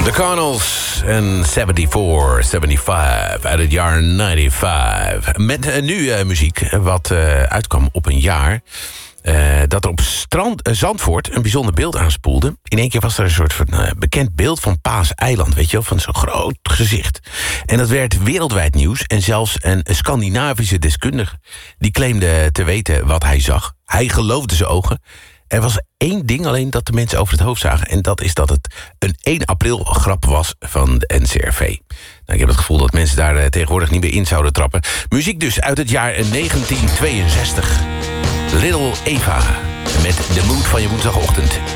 The Connells en 74-75 uit het jaar 95. Met nu muziek wat uitkwam op een jaar... dat er op Zandvoort een bijzonder beeld aanspoelde. In één keer was er een soort van bekend beeld van Paaseiland, weet je wel, van zo'n groot gezicht. En dat werd wereldwijd nieuws en zelfs een Scandinavische deskundige... die claimde te weten wat hij zag. Hij geloofde zijn ogen. Er was één ding alleen dat de mensen over het hoofd zagen... en dat is dat het een 1 april grap was van de NCRV. Nou, ik heb het gevoel dat mensen daar tegenwoordig niet meer in zouden trappen. Muziek dus uit het jaar 1962. Little Eva met de mood van je woensdagochtend.